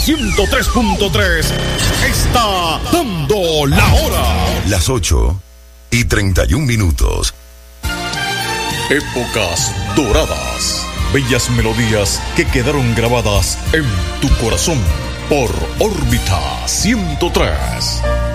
103.3 está dando la hora. Las 8:31. Épocas doradas. Bellas melodías que quedaron grabadas en tu corazón por Órbita 103.